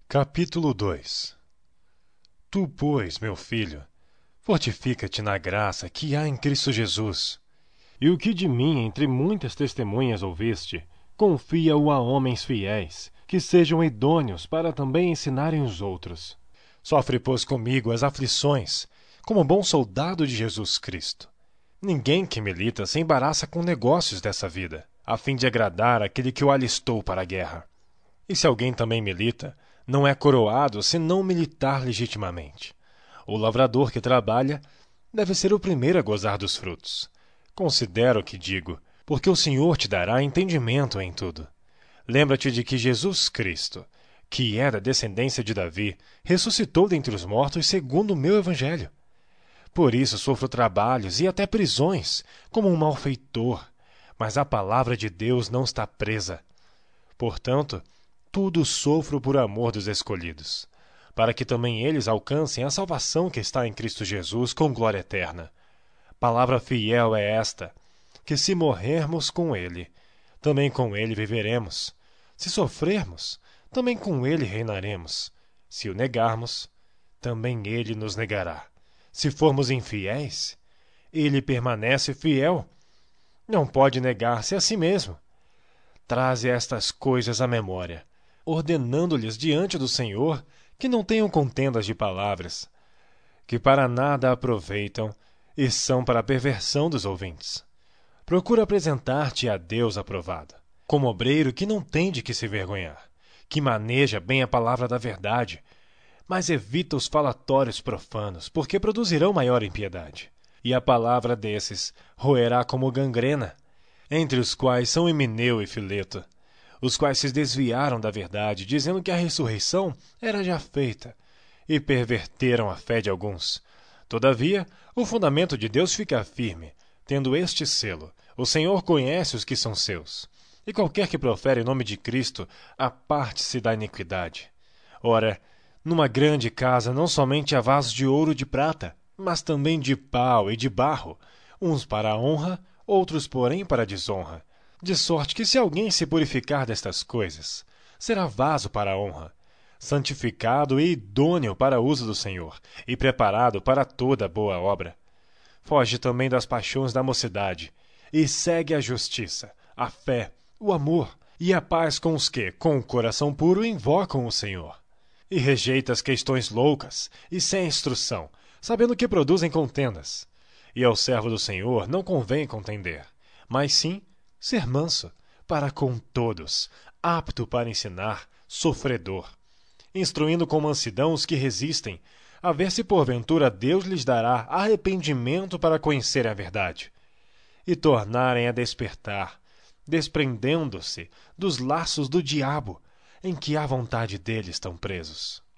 Capítulo 2. Tu, pois, meu filho, fortifica-te na graça que há em Cristo Jesus. E o que de mim entre muitas testemunhas ouviste, confia-o a homens fiéis, que sejam idôneos para também ensinarem os outros. Sofre, pois, comigo as aflições, como bom soldado de Jesus Cristo. Ninguém que milita se embaraça com negócios dessa vida, a fim de agradar aquele que o alistou para a guerra. E se alguém também milita, não é coroado se não militar legitimamente. O lavrador que trabalha deve ser o primeiro a gozar dos frutos. Considera o que digo, porque o Senhor te dará entendimento em tudo. Lembra-te de que Jesus Cristo, que é da descendência de Davi, ressuscitou dentre os mortos segundo o meu evangelho. Por isso sofro trabalhos e até prisões, como um malfeitor, mas a palavra de Deus não está presa. Portanto, tudo sofro por amor dos escolhidos, para que também eles alcancem a salvação que está em Cristo Jesus com glória eterna. Palavra fiel é esta, que se morrermos com Ele, também com Ele viveremos. Se sofrermos, também com Ele reinaremos. Se o negarmos, também Ele nos negará. Se formos infiéis, Ele permanece fiel. Não pode negar-se a si mesmo. Traze estas coisas à memória, ordenando-lhes diante do Senhor que não tenham contendas de palavras, que para nada aproveitam e são para a perversão dos ouvintes. Procura apresentar-te a Deus aprovado, como obreiro que não tem de que se vergonhar, que maneja bem a palavra da verdade, mas evita os falatórios profanos, porque produzirão maior impiedade. E a palavra desses roerá como gangrena, entre os quais são Himeneu e Fileto, os quais se desviaram da verdade, dizendo que a ressurreição era já feita, e perverteram a fé de alguns. Todavia, o fundamento de Deus fica firme, tendo este selo: o Senhor conhece os que são seus. E qualquer que profere o nome de Cristo, aparte-se da iniquidade. Ora, numa grande casa não somente há vasos de ouro e de prata, mas também de pau e de barro, uns para a honra, outros, porém, para a desonra. De sorte que se alguém se purificar destas coisas, será vaso para a honra, santificado e idôneo para o uso do Senhor, e preparado para toda boa obra. Foge também das paixões da mocidade, e segue a justiça, a fé, o amor e a paz com os que, com o coração puro, invocam o Senhor. E rejeita as questões loucas e sem instrução, sabendo que produzem contendas. E ao servo do Senhor não convém contender, mas sim ser manso para com todos, apto para ensinar, sofredor, instruindo com mansidão os que resistem, a ver se porventura Deus lhes dará arrependimento para conhecerem a verdade, e tornarem a despertar, desprendendo-se dos laços do diabo, em que à vontade dele estão presos.